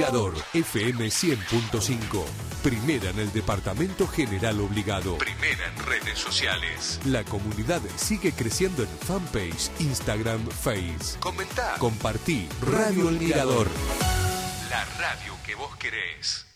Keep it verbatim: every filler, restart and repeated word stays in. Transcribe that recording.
Mirador, F M cien punto cinco. Primera en el departamento General Obligado. Primera en redes sociales. La comunidad sigue creciendo en fanpage, Instagram, Face. Comentá, compartí. Radio El Mirador. La radio que vos querés.